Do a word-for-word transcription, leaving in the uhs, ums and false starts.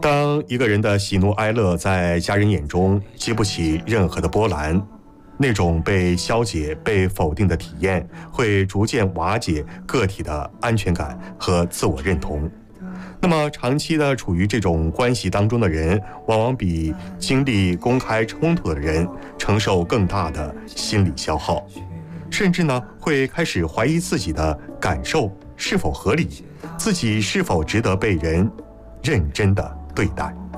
当一个人的喜怒哀乐在家人眼中激不起任何的波澜，那种被消解、被否定的体验会逐渐瓦解个体的安全感和自我认同。那么长期的处于这种关系当中的人，往往比经历公开冲突的人承受更大的心理消耗，甚至呢会开始怀疑自己的感受是否合理，自己是否值得被人认真的对待。